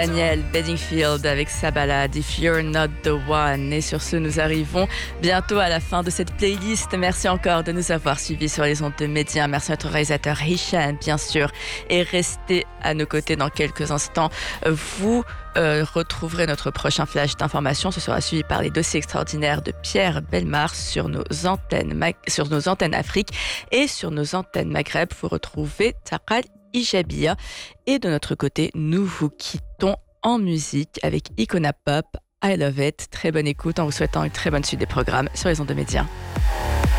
Daniel Bedingfield avec sa balade If You're Not the One. Et sur ce, nous arrivons bientôt à la fin de cette playlist. Merci encore de nous avoir suivis sur les ondes de Média. Merci à notre réalisateur Hicham, bien sûr. Et restez à nos côtés dans quelques instants. Vous retrouverez notre prochain flash d'information. Ce sera suivi par les dossiers extraordinaires de Pierre Bellemare sur nos antennes Afrique et sur nos antennes Maghreb. Vous retrouvez Taqal Ijabia. Et de notre côté, nous vous quittons en musique avec Icona Pop, I Love It. Très bonne écoute en vous souhaitant une très bonne suite des programmes sur les ondes de Média.